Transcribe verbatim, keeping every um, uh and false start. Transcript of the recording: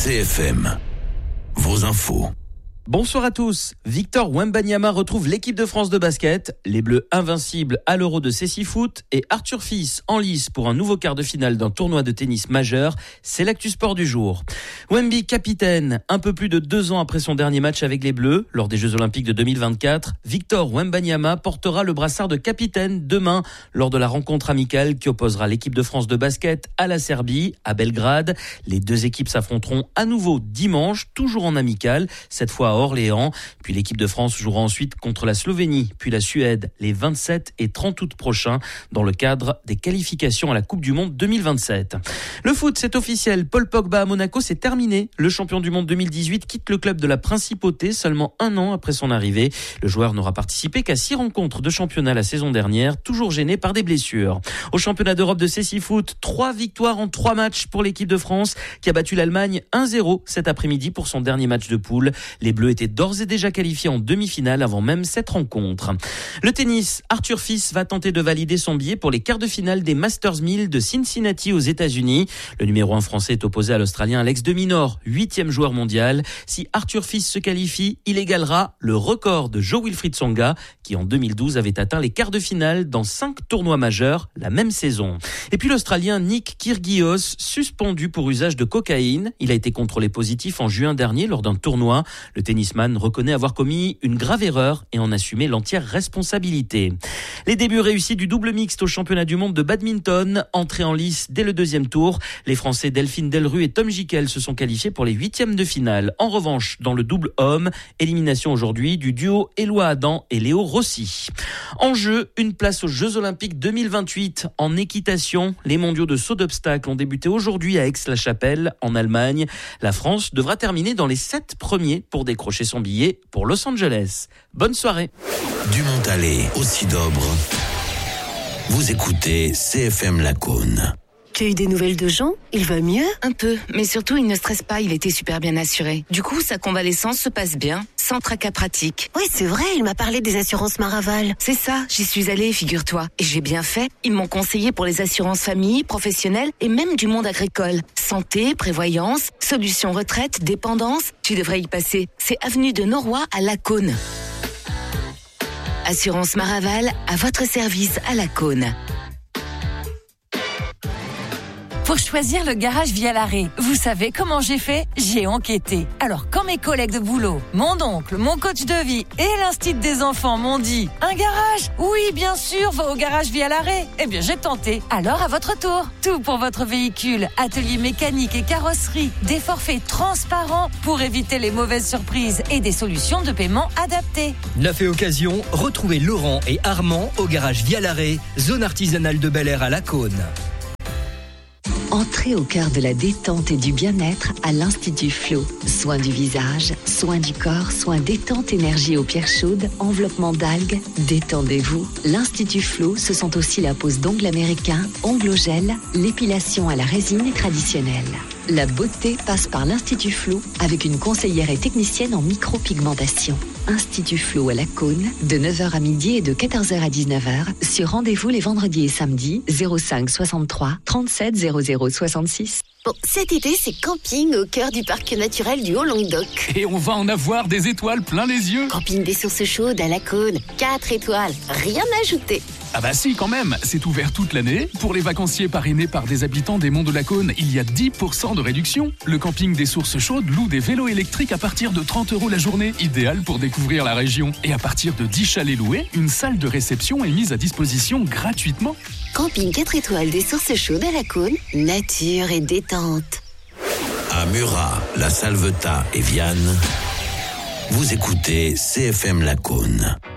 C F M, vos infos. Bonsoir à tous. Victor Wembanyama retrouve l'équipe de France de basket, les Bleus invincibles à l'Euro de Cécifoot et Arthur Fils en lice pour un nouveau quart de finale d'un tournoi de tennis majeur. C'est l'actu sport du jour. Wemby capitaine, un peu plus de deux ans après son dernier match avec les Bleus, lors des Jeux Olympiques de deux mille vingt-quatre, Victor Wembanyama portera le brassard de capitaine demain lors de la rencontre amicale qui opposera l'équipe de France de basket à la Serbie, à Belgrade. Les deux équipes s'affronteront à nouveau dimanche, toujours en amical, cette fois à Orléans. Puis l'équipe de France jouera ensuite contre la Slovénie, puis la Suède, les vingt-sept et trente août prochains, dans le cadre des qualifications à la Coupe du Monde deux mille vingt-sept. Le foot, c'est officiel. Paul Pogba à Monaco, c'est terminé. Le champion du monde deux mille dix-huit quitte le club de la Principauté seulement un an après son arrivée. Le joueur n'aura participé qu'à six rencontres de championnat la saison dernière, toujours gêné par des blessures. Au championnat d'Europe de Cécifoot, trois victoires en trois matchs pour l'équipe de France, qui a battu l'Allemagne un zéro cet après-midi pour son dernier match de poule. Les Bleus étaient d'ores et déjà qualifiés en demi-finale avant même cette rencontre. Le tennis, Arthur Fils va tenter de valider son billet pour les quarts de finale des Masters mille de Cincinnati aux États-Unis. Le numéro un français est opposé à l'Australien Alex de Minaur, huitième joueur mondial. Si Arthur Fils se qualifie, il égalera le record de Jo-Wilfried Tsonga, qui en deux mille douze avait atteint les quarts de finale dans cinq tournois majeurs la même saison. Et puis l'Australien Nick Kyrgios, suspendu pour usage de cocaïne. Il a été contrôlé positif en juin dernier lors d'un tournoi. Le tennisman reconnaît avoir commis une grave erreur et en assumer l'entière responsabilité. Les débuts réussis du double mixte au championnat du monde de badminton, entrés en lice dès le deuxième tour. Les Français Delphine Delru et Tom Gickel se sont qualifiés pour les huitièmes de finale. En revanche, dans le double homme, élimination aujourd'hui du duo Éloi Adam et Léo Rossi. En jeu, une place aux Jeux Olympiques deux mille vingt-huit en équitation. Les mondiaux de saut d'obstacles ont débuté aujourd'hui à Aix-la-Chapelle, en Allemagne. La France devra terminer dans les sept premiers pour décrocher son billet pour Los Angeles. Bonne soirée. Du Montalet au Sidobre, vous écoutez C F M Lacaune. Tu as eu des nouvelles de Jean ? Il va mieux ? Un peu, mais surtout il ne stresse pas, il était super bien assuré. Du coup, sa convalescence se passe bien, sans tracas pratiques. Oui, c'est vrai, il m'a parlé des assurances Maraval. C'est ça, j'y suis allée, figure-toi. Et j'ai bien fait, ils m'ont conseillé pour les assurances famille, professionnelles et même du monde agricole. Santé, prévoyance, solutions retraite, dépendance, tu devrais y passer. C'est avenue de Noroy à Lacaune. Assurance Maraval, à votre service à Lacaune. Pour choisir le garage via l'arrêt, vous savez comment j'ai fait ? J'ai enquêté. Alors, quand mes collègues de boulot, mon oncle, mon coach de vie et l'instit des enfants m'ont dit « Un garage ? Oui, bien sûr, va au garage via l'arrêt !» Eh bien, j'ai tenté. Alors, à votre tour. Tout pour votre véhicule. Atelier mécanique et carrosserie. Des forfaits transparents pour éviter les mauvaises surprises et des solutions de paiement adaptées. Neuf et occasion, retrouvez Laurent et Armand au garage via l'arrêt, zone artisanale de Bel Air à Lacaune. Entrez au cœur de la détente et du bien-être à l'Institut Flow. Soins du visage, soins du corps, soins détente, énergie aux pierres chaudes, enveloppement d'algues. Détendez-vous. L'Institut Flow, ce sont aussi la pose d'ongles américains, ongles au gel, l'épilation à la résine et traditionnelle. La beauté passe par l'Institut Flow avec une conseillère et technicienne en micropigmentation. Institut Flow à Lacaune, de neuf heures à midi et de quatorze heures à dix-neuf heures, sur rendez-vous les vendredis et samedis, zéro cinq soixante-trois trente-sept zéro zéro soixante-six. Bon, cet été, c'est camping au cœur du parc naturel du Haut-Languedoc. Et on va en avoir des étoiles plein les yeux. Camping des sources chaudes à Lacaune, quatre étoiles, rien à ajouter. Ah bah si, quand même, c'est ouvert toute l'année. Pour les vacanciers parrainés par des habitants des Monts de Lacaune, il y a dix pour cent de réduction. Le camping des sources chaudes loue des vélos électriques à partir de trente euros la journée, idéal pour découvrir la région. Et à partir de dix chalets loués, une salle de réception est mise à disposition gratuitement. Camping quatre étoiles des sources chaudes à Lacaune, nature et détente. À Murat, La Salvetat et Vianne, vous écoutez C F M Lacaune.